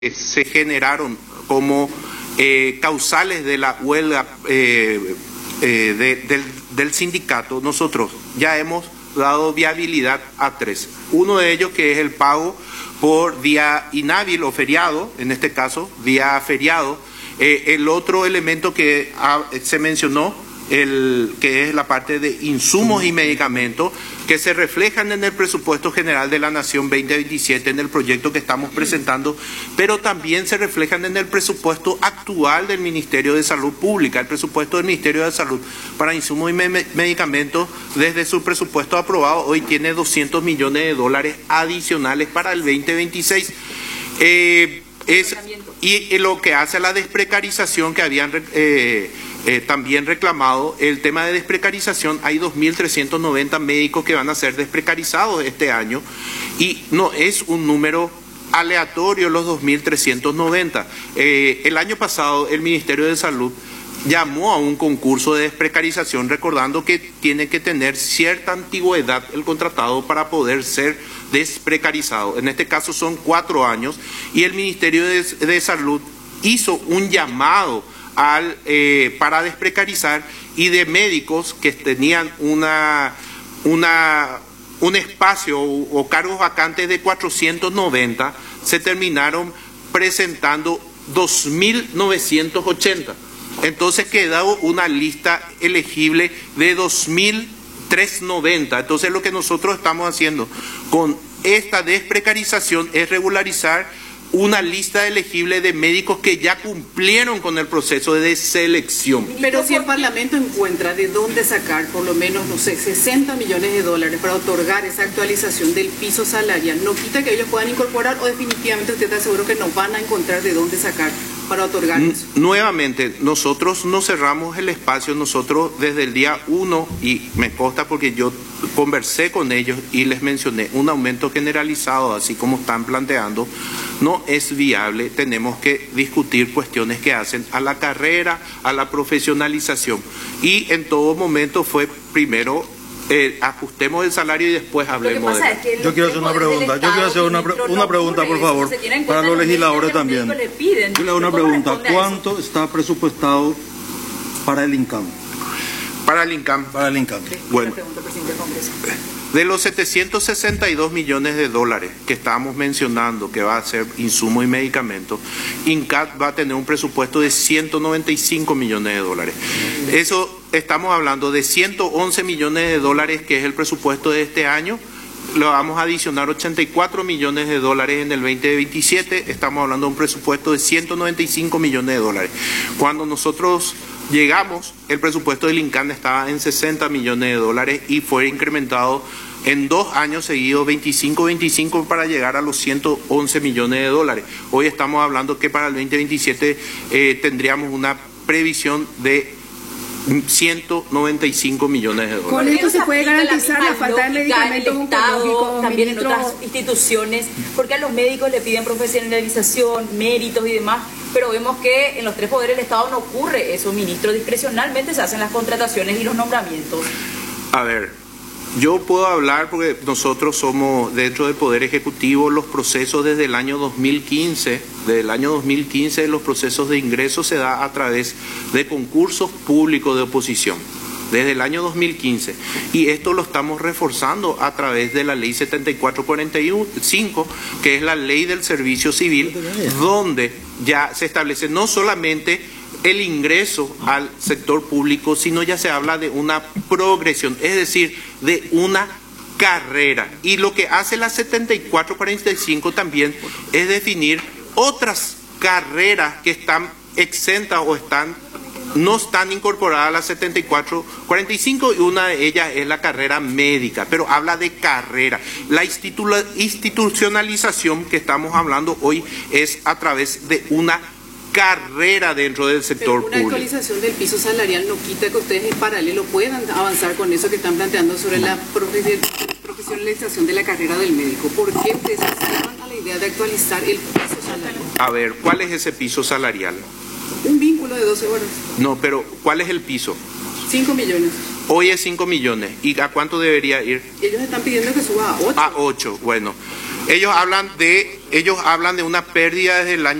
se generaron como causales de la huelga del sindicato, nosotros ya hemos dado viabilidad a 3. Uno de ellos que es el pago por día inhábil o feriado, en este caso, día feriado. El otro elemento que se mencionó, que es la parte de insumos y medicamentos, que se reflejan en el presupuesto general de la Nación 2027, en el proyecto que estamos presentando, pero también se reflejan en el presupuesto actual del Ministerio de Salud Pública. El presupuesto del Ministerio de Salud para insumos y medicamentos, desde su presupuesto aprobado, hoy tiene $200 millones adicionales para el 2026. Y lo que hace a la desprecarización que habían también reclamado, el tema de desprecarización, hay 2.390 médicos que van a ser desprecarizados este año y no es un número aleatorio los 2.390. El año pasado el Ministerio de Salud llamó a un concurso de desprecarización, recordando que tiene que tener cierta antigüedad el contratado para poder ser desprecarizado. En este caso son 4 años y el Ministerio de Salud hizo un llamado para desprecarizar, y de médicos que tenían un espacio o cargos vacantes de 490, se terminaron presentando 2.980. Entonces quedó una lista elegible de 2.390. Entonces lo que nosotros estamos haciendo con esta desprecarización es regularizar una lista elegible de médicos que ya cumplieron con el proceso de selección. Pero si el Parlamento encuentra de dónde sacar por lo menos, no sé, $60 millones para otorgar esa actualización del piso salarial, ¿no quita que ellos puedan incorporar o definitivamente usted está seguro que no van a encontrar de dónde sacar para otorgar eso? Nuevamente, nosotros no cerramos el espacio. Nosotros desde el día 1, y me consta porque yo conversé con ellos y les mencioné, un aumento generalizado, así como están planteando, no es viable. Tenemos que discutir cuestiones que hacen a la carrera, a la profesionalización. Y en todo momento fue primero ajustemos el salario y después hablemos de él. Yo quiero hacer una pregunta. Yo quiero hacer una pregunta, por favor, para los legisladores también. Yo le hago una pregunta. ¿Cuánto está presupuestado para el INCAM? Para el INCAM. Para el INCAM. Bueno, de los $762 millones que estábamos mencionando, que va a ser insumos y medicamentos, INCAT va a tener un presupuesto de $195 millones. Eso estamos hablando de $111 millones, que es el presupuesto de este año. Le vamos a adicionar $84 millones en el 2027. Estamos hablando de un presupuesto de $195 millones. Cuando nosotros llegamos, el presupuesto del INCAN estaba en $60 millones y fue incrementado en 2 años seguidos, 25 para llegar a los $111 millones. Hoy estamos hablando que para el 2027 tendríamos una previsión de $195 millones. ¿Con esto se puede garantizar la falta de medicamentos oncológicos, también en otras instituciones? Porque a los médicos le piden profesionalización, méritos y demás, pero vemos que en los 3 poderes del Estado no ocurre eso, ministro. Discrecionalmente se hacen las contrataciones y los nombramientos. A ver, yo puedo hablar porque nosotros somos dentro del Poder Ejecutivo. Los procesos desde el año 2015, los procesos de ingreso se da a través de concursos públicos de oposición, desde el año 2015. Y esto lo estamos reforzando a través de la Ley 7445, que es la Ley del Servicio Civil, donde ya se establece no solamente el ingreso al sector público, sino ya se habla de una progresión, es decir, de una carrera. Y lo que hace la 7445 también es definir otras carreras que están exentas o no están incorporadas a la 7445, y una de ellas es la carrera médica, pero habla de carrera. La institucionalización que estamos hablando hoy es a través de una carrera dentro del sector público. Una actualización del piso salarial no quita que ustedes en paralelo puedan avanzar con eso que están planteando sobre la profesionalización de la carrera del médico. ¿Por qué ustedes se acercan a la idea de actualizar el piso salarial? A ver, ¿cuál es ese piso salarial? Un vínculo de 12 horas. No, pero ¿cuál es el piso? 5 millones. Hoy es 5 millones. ¿Y a cuánto debería ir? Ellos están pidiendo que suba a 8. A 8, bueno. Ellos hablan de una pérdida desde el año